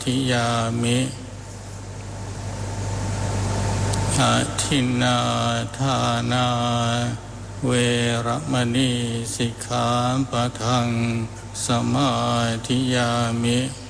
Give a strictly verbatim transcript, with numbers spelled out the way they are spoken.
ธิยามิอาทินนาทานาเวรมณีสิกขาปะทังสมาธิยามิ